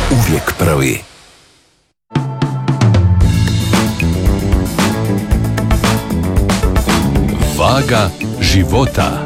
Uvijek prvi. Vaga života.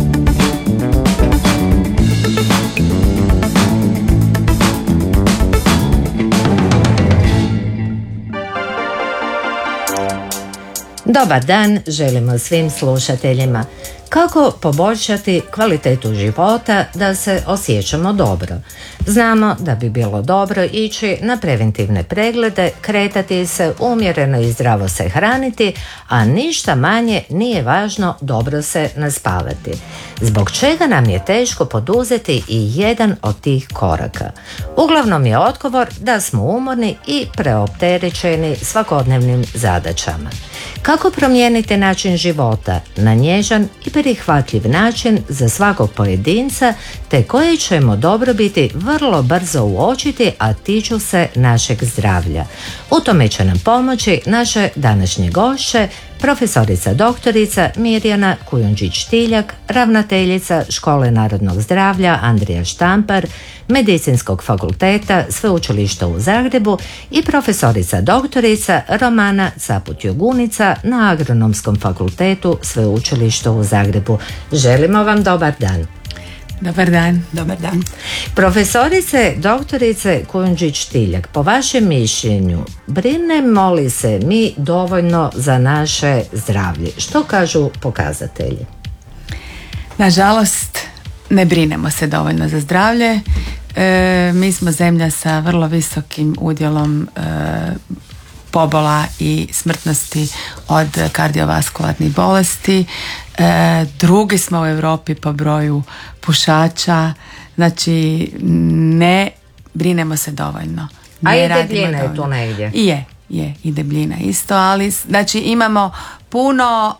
Dobar dan želimo svim slušateljima. Kako poboljšati kvalitetu života da se osjećamo dobro? Znamo da bi bilo dobro ići na preventivne preglede, kretati se, umjereno i zdravo se hraniti, a ništa manje nije važno dobro se naspavati. Zbog čega nam je teško poduzeti i jedan od tih koraka? Uglavnom je odgovor da smo umorni i preopterećeni svakodnevnim zadaćama. Kako promijeniti način života na nježan i prihvatljiv način za svakog pojedinca, te koje ćemo dobrobiti vrlo brzo uočiti, a tiču se našeg zdravlja? U tome će nam pomoći naše današnje gošće, profesorica doktorica Mirjana Kujundžić-Tiljak, ravnateljica Škole narodnog zdravlja Andrija Štampar, Medicinskog fakulteta Sveučilišta u Zagrebu i profesorica doktorica Romana Caput-Jogunica na Agronomskom fakultetu Sveučilišta u Zagrebu. Želimo vam dobar dan. Dobar dan. Dobar dan. Profesorice, doktorice Kujundžić-Tiljak, po vašem mišljenju, brinemo li se mi dovoljno za naše zdravlje? Što kažu pokazatelji? Nažalost, ne brinemo se dovoljno za zdravlje. Mi smo zemlja sa vrlo visokim udjelom pobola i smrtnosti od kardiovaskularnih bolesti. Drugi smo u Europi po broju pušača. Znači, ne brinemo se dovoljno. A i debljina je tu negdje. Je, i debljina isto, ali znači imamo puno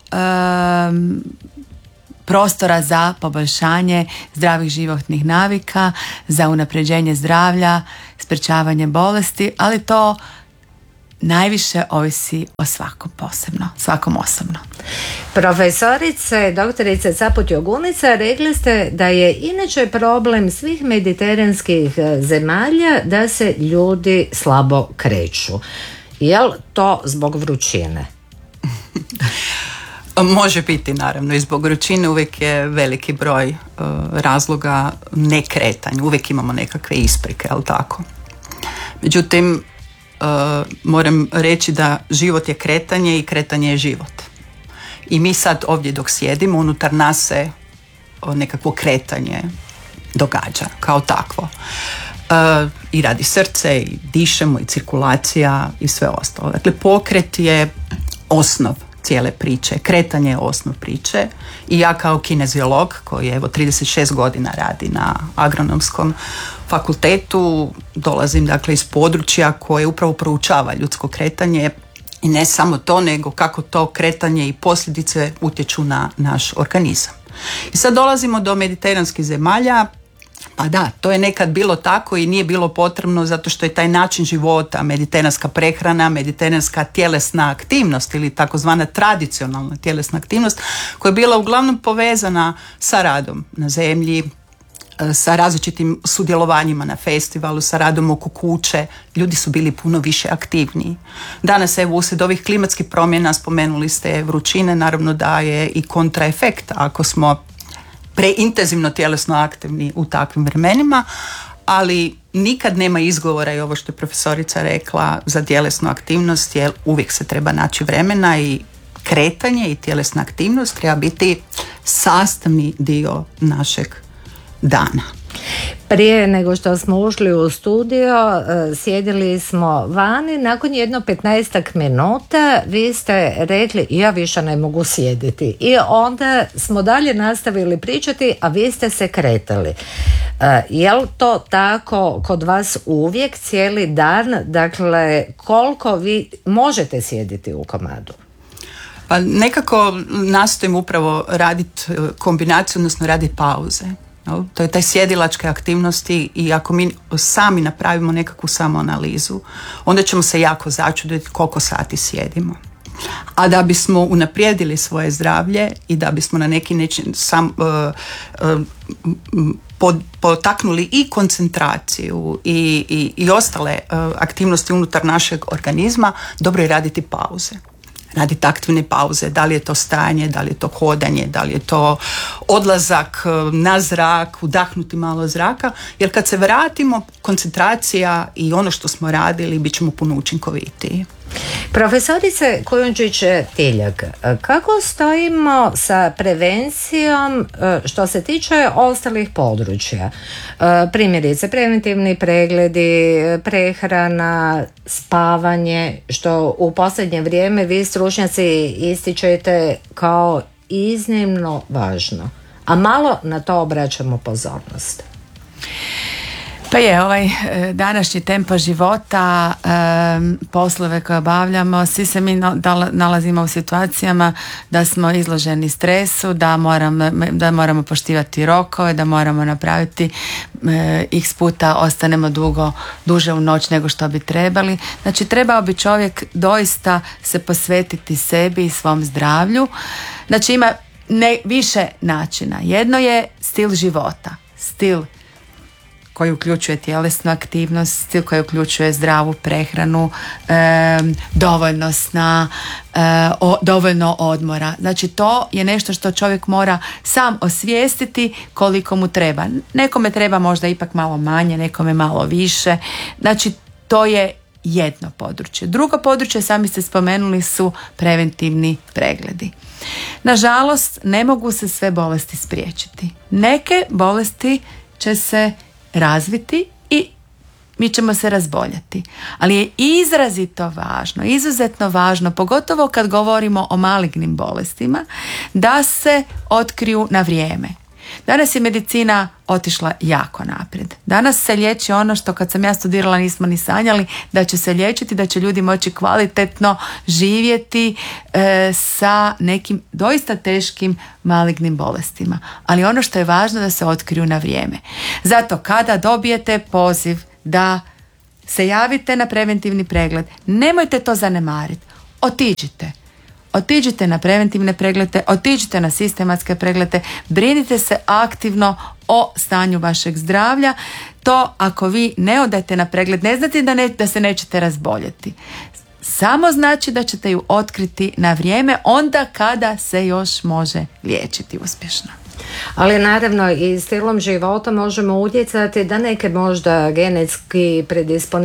prostora za poboljšanje zdravih životnih navika, za unapređenje zdravlja, sprečavanje bolesti, ali to najviše ovisi o svakom posebno, svakom osobno. Profesorice, doktorice Caput-Jogunica, rekli ste da je inače problem svih mediteranskih zemalja da se ljudi slabo kreću. Jel to zbog vrućine? Može biti, naravno, i zbog vrućine uvijek je veliki broj razloga nekretanja. Uvijek imamo nekakve isprike, jel tako? Međutim, moram reći da život je kretanje i kretanje je život. I mi sad ovdje dok sjedimo, unutar nas se nekakvo kretanje događa kao takvo. I radi srce, i dišemo, i cirkulacija, i sve ostalo. Dakle, pokret je osnov cijele priče, kretanje je osnov priče i ja kao kineziolog koji evo 36 godina radi na Agronomskom fakultetu, dolazim dakle iz područja koje upravo proučava ljudsko kretanje i ne samo to, nego kako to kretanje i posljedice utječu na naš organizam. I sad dolazimo do mediteranskih zemalja. Pa da, to je nekad bilo tako i nije bilo potrebno zato što je taj način života, mediteranska prehrana, mediteranska tjelesna aktivnost ili takozvana tradicionalna tjelesna aktivnost koja je bila uglavnom povezana sa radom na zemlji, sa različitim sudjelovanjima na festivalu, sa radom oko kuće. Ljudi su bili puno više aktivniji. Danas evo uslijed ovih klimatskih promjena, spomenuli ste vrućine, naravno da je i kontraefekt ako smo preintenzivno tjelesno aktivni u takvim vremenima, ali nikad nema izgovora i ovo što je profesorica rekla za tjelesnu aktivnost, jer uvijek se treba naći vremena i kretanje i tjelesna aktivnost treba biti sastavni dio našeg dana. Prije nego što smo ušli u studio, sjedili smo vani, nakon jedno 15 minuta vi ste rekli ja više ne mogu sjediti i onda smo dalje nastavili pričati, a vi ste se kretali. Je li to tako kod vas uvijek cijeli dan? Dakle, koliko vi možete sjediti u komadu? Pa nekako nastojim upravo raditi kombinaciju, odnosno raditi pauze. To je taj sjedilačke aktivnosti i ako mi sami napravimo nekakvu samoanalizu, onda ćemo se jako začuditi koliko sati sjedimo. A da bismo unaprijedili svoje zdravlje i da bismo na neki način potaknuli i koncentraciju i ostale aktivnosti unutar našeg organizma, dobro je raditi pauze. Raditi aktivne pauze, da li je to stajanje, da li je to hodanje, da li je to odlazak na zrak, udahnuti malo zraka, jer kad se vratimo, koncentracija i ono što smo radili bit ćemo puno učinkovitiji. Profesorice Kujundžić-Tiljak, kako stojimo sa prevencijom što se tiče ostalih područja? Primjerice, preventivni pregledi, prehrana, spavanje, što u posljednje vrijeme vi stručnjaci ističete kao iznimno važno, a malo na to obraćamo pozornost. Pa je, ovaj današnji tempo života, poslove koje obavljamo, svi se mi nalazimo u situacijama da smo izloženi stresu, da moramo poštivati rokove, da moramo napraviti x puta ostanemo duže u noć nego što bi trebali. Znači, trebao bi čovjek doista se posvetiti sebi i svom zdravlju. Znači, ima više načina. Jedno je stil života, stil koji uključuje tjelesnu aktivnost, stil koji uključuje zdravu prehranu, dovoljno sna, dovoljno odmora. Znači, to je nešto što čovjek mora sam osvijestiti koliko mu treba. Nekome treba možda ipak malo manje, nekome malo više. Znači, to je jedno područje. Drugo područje, sami ste spomenuli, su preventivni pregledi. Nažalost, ne mogu se sve bolesti spriječiti. Neke bolesti će se razviti i mi ćemo se razboljeti. Ali je izrazito važno, izuzetno važno, pogotovo kad govorimo o malignim bolestima, da se otkriju na vrijeme. Danas je medicina otišla jako naprijed. Danas se liječi ono što kad sam ja studirala nismo ni sanjali da će se liječiti, da će ljudi moći kvalitetno živjeti sa nekim doista teškim malignim bolestima. Ali ono što je važno da se otkriju na vrijeme. Zato kada dobijete poziv da se javite na preventivni pregled, nemojte to zanemariti. Otiđite na preventivne preglede, otiđite na sistematske preglede, brinite se aktivno o stanju vašeg zdravlja. To ako vi ne odete na pregled, ne znate da se nećete razboljeti. Samo znači da ćete ju otkriti na vrijeme, onda kada se još može liječiti uspješno. Ali naravno i stilom života možemo utjecati da neke možda genetski predisponirane